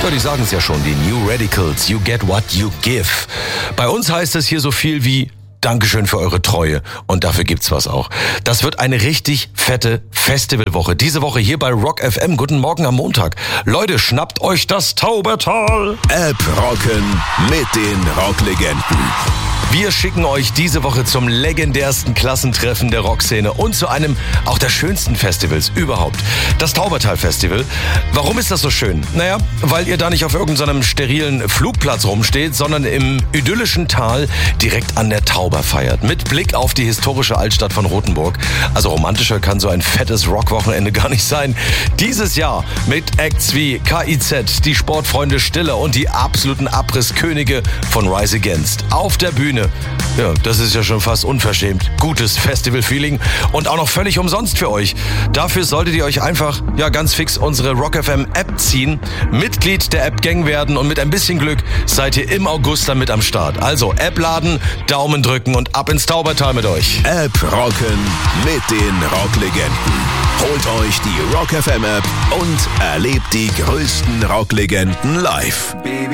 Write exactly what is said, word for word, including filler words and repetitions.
Ja, die sagen es ja schon, die New Radicals, you get what you give. Bei uns heißt es hier so viel wie Dankeschön für eure Treue und dafür gibt's was auch. Das wird eine richtig fette Festivalwoche. Diese Woche hier bei Rock F M. Guten Morgen am Montag. Leute, schnappt euch das Taubertal. App rocken mit den Rocklegenden. Wir schicken euch diese Woche zum legendärsten Klassentreffen der Rockszene und zu einem auch der schönsten Festivals überhaupt. Das Taubertal Festival. Warum ist das so schön? Naja, weil ihr da nicht auf irgendeinem sterilen Flugplatz rumsteht, sondern im idyllischen Tal direkt an der Tauber feiert. Mit Blick auf die historische Altstadt von Rothenburg. Also romantischer kann so ein fettes Rockwochenende gar nicht sein. Dieses Jahr mit Acts wie K I Z, die Sportfreunde Stille und die absoluten Abrisskönige von Rise Against. Auf der Bühne. Ja, das ist ja schon fast unverschämt. Gutes Festival-Feeling und auch noch völlig umsonst für euch. Dafür solltet ihr euch einfach, ja, ganz fix unsere Rock F M App ziehen, Mitglied der App-Gang werden und mit ein bisschen Glück seid ihr im August dann mit am Start. Also App laden, Daumen drücken und ab ins Taubertal mit euch. App rocken mit den Rocklegenden. Holt euch die Rock F M App und erlebt die größten Rocklegenden live. Baby.